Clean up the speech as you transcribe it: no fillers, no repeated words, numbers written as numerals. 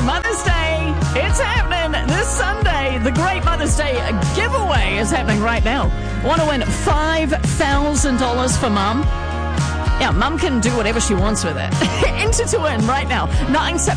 Mother's Day. It's happening this Sunday. The Great Mother's Day giveaway is happening right now. Want to win $5,000 for Mum? Yeah, Mum can do whatever she wants with it. Enter to win right now. 9